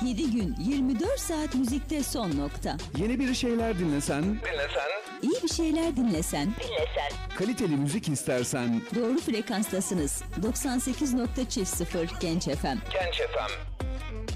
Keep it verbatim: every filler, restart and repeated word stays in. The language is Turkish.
yedi gün yirmi dört saat müzikte son nokta. Yeni bir şeyler dinlesen, dinlesen, İyi bir şeyler dinlesen, dinlesen, kaliteli müzik istersen, doğru frekanstasınız. doksan sekiz nokta sıfır Genç F M. Genç F M.